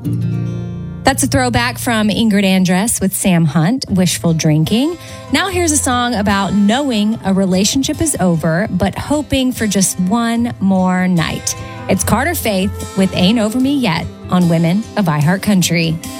That's a throwback from Ingrid Andress with Sam Hunt, Wishful Drinking. Now here's a song about knowing a relationship is over, but hoping for just one more night. It's Carter Faith with Ain't Over Me Yet on Women of iHeart Country.